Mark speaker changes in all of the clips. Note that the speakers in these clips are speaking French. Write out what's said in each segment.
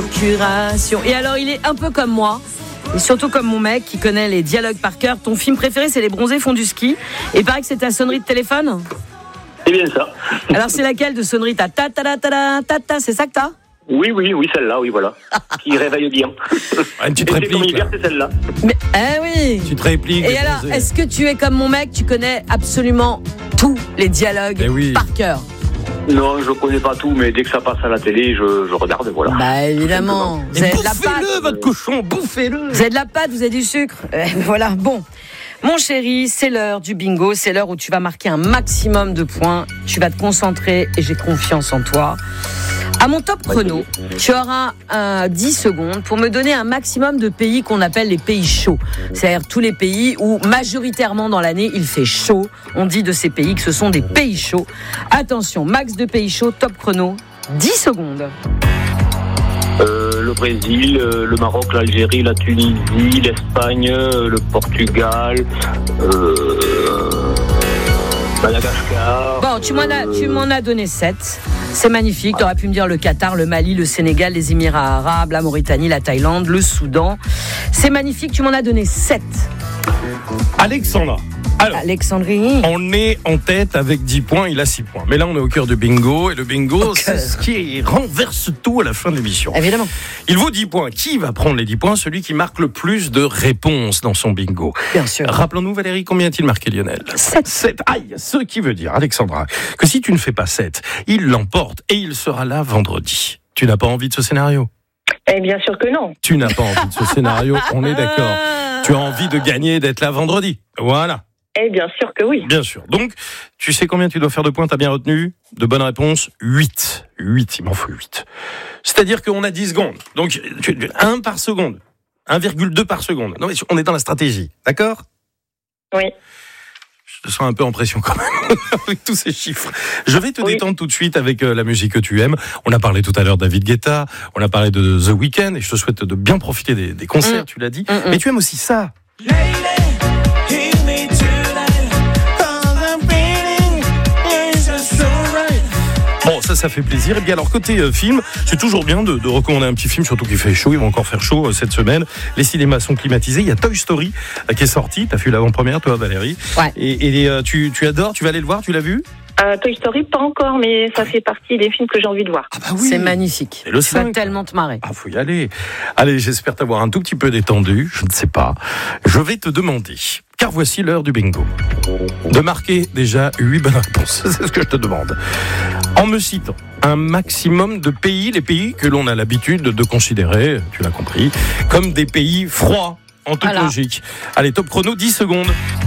Speaker 1: procuration. Et alors, il est un peu comme moi. Et surtout comme mon mec qui connaît les dialogues par cœur. Ton film préféré, c'est Les Bronzés font du ski. Et paraît que c'est ta sonnerie de téléphone.
Speaker 2: C'est bien ça.
Speaker 1: Alors c'est laquelle de sonnerie? Ta ta ta ta ta ta ta, c'est ça que t'as?
Speaker 2: Oui, celle-là, oui, voilà. Qui réveille bien.
Speaker 3: Une petite réplique.
Speaker 2: C'est celle-là.
Speaker 1: Mais, oui.
Speaker 3: Tu te répliques.
Speaker 1: Et alors, est-ce que tu es comme mon mec, tu connais absolument tous les dialogues par cœur?
Speaker 2: Non, je connais pas tout, mais dès que ça passe à la télé, je regarde, voilà.
Speaker 1: Bah évidemment. Vous avez de la pâte.
Speaker 3: Bouffez-le, votre cochon, bouffez-le.
Speaker 1: Vous avez de la pâte, vous avez du sucre. Voilà, bon. Mon chéri, c'est l'heure du bingo, c'est l'heure où tu vas marquer un maximum de points. Tu vas te concentrer et j'ai confiance en toi. À mon top chrono, tu auras 10 secondes pour me donner un maximum de pays qu'on appelle les pays chauds. C'est-à-dire tous les pays où majoritairement dans l'année il fait chaud. On dit de ces pays que ce sont des pays chauds. Attention, max de pays chauds, top chrono, 10 secondes.
Speaker 2: Le Brésil, le Maroc, l'Algérie, la Tunisie, l'Espagne, le Portugal, Madagascar.
Speaker 1: Bon, tu m'en as donné 7. C'est magnifique. Tu aurais pu me dire le Qatar, le Mali, le Sénégal, les Émirats arabes, la Mauritanie, la Thaïlande, le Soudan. C'est magnifique. Tu m'en as donné 7.
Speaker 3: Alexandra. Alors,
Speaker 1: Alexandrie.
Speaker 3: on est en tête avec 10 points, il a 6 points. Mais là, on est au cœur du bingo. Et le bingo, c'est ce qui renverse tout à la fin de l'émission.
Speaker 1: Évidemment.
Speaker 3: Il vaut 10 points. Qui va prendre les 10 points? Celui qui marque le plus de réponses dans son bingo.
Speaker 1: Bien sûr.
Speaker 3: Rappelons-nous, Valérie, combien a-t-il marqué Lionel?
Speaker 1: 7.
Speaker 3: Aïe, ce qui veut dire, Alexandra, que si tu ne fais pas 7, il l'emporte et il sera là vendredi. Tu n'as pas envie de ce scénario?
Speaker 4: Eh bien sûr que non.
Speaker 3: Tu n'as pas envie de ce scénario, on est d'accord. Tu as envie de gagner, d'être là vendredi. Voilà.
Speaker 4: Eh bien sûr que oui.
Speaker 3: Bien sûr. Donc, tu sais combien tu dois faire de points? T'as bien retenu? De bonnes réponses? 8. 8, il m'en faut 8. C'est-à-dire qu'on a 10 secondes. Donc, 1 par seconde. 1,2 par seconde. Non, mais on est dans la stratégie. D'accord?
Speaker 4: Oui.
Speaker 3: Je te sens un peu en pression quand même, avec tous ces chiffres. Je vais te détendre tout de suite avec la musique que tu aimes. On a parlé tout à l'heure de David Guetta, on a parlé de The Weeknd, et je te souhaite de bien profiter des concerts, tu l'as dit. Mais tu aimes aussi ça. Bon, ça fait plaisir. Et bien alors, côté film, c'est toujours bien de recommander un petit film, surtout qu'il fait chaud, il va encore faire chaud cette semaine. Les cinémas sont climatisés. Il y a Toy Story qui est sorti. T'as vu l'avant-première, toi, Valérie?
Speaker 1: Ouais.
Speaker 3: Et tu adores, tu vas aller le voir, tu l'as vu?
Speaker 4: Toy Story, pas encore, mais ça fait partie des films que j'ai envie de voir.
Speaker 3: Ah bah oui.
Speaker 1: C'est magnifique.
Speaker 3: Et le
Speaker 1: tu vas
Speaker 3: 5.
Speaker 1: tellement te marrer.
Speaker 3: Ah, faut y aller. Allez, j'espère t'avoir un tout petit peu détendu. Je ne sais pas. Je vais te demander, car voici l'heure du bingo, de marquer déjà 8 bonnes réponses. C'est ce que je te demande. En me citant un maximum de pays, les pays que l'on a l'habitude de considérer, tu l'as compris, comme des pays froids, en toute logique. Allez, top chrono, 10 secondes.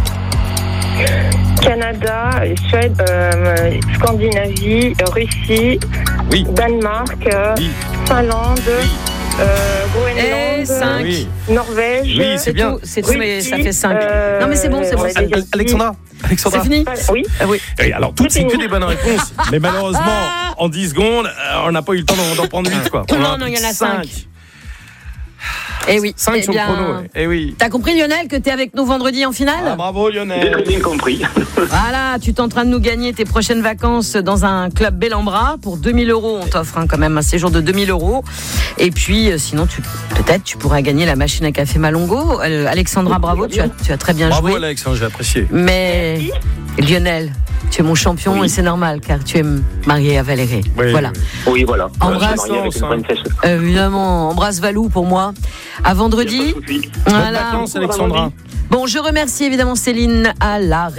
Speaker 4: Canada, Suède, Scandinavie, Russie, Danemark, Finlande, Groenland,
Speaker 1: et 5.
Speaker 4: Norvège.
Speaker 3: Oui, c'est bien.
Speaker 1: C'est tout, mais ça fait 5. Non, mais c'est bon.
Speaker 3: Alexandra.
Speaker 1: C'est fini?
Speaker 4: Oui.
Speaker 3: Et alors, toutes, c'est que des bonnes réponses. Mais malheureusement, en 10 secondes, on n'a pas eu le temps d'en prendre 8, quoi.
Speaker 1: Non, il y en a 5. Eh oui,
Speaker 3: 5 sur le chrono. Eh oui.
Speaker 1: T'as compris, Lionel, que t'es avec nous vendredi en finale?
Speaker 3: Ah, bravo, Lionel.
Speaker 2: J'ai très bien compris.
Speaker 1: Voilà, tu es en train de nous gagner tes prochaines vacances dans un club bel en bras. Pour 2 000 €, on t'offre quand même un séjour de 2 000 €. Et puis, sinon, peut-être tu pourras gagner la machine à café Malongo. Alexandra, bravo, tu as très bien joué.
Speaker 3: Bravo, Alex, j'ai apprécié.
Speaker 1: Mais Lionel, tu es mon champion et c'est normal car tu es marié à Valérie. Voilà.
Speaker 2: Oui, voilà.
Speaker 1: Embrasse, évidemment, embrasse Valou pour moi. À vendredi.
Speaker 3: Bonnes vacances, Alexandra.
Speaker 1: Bon, je remercie évidemment Céline à la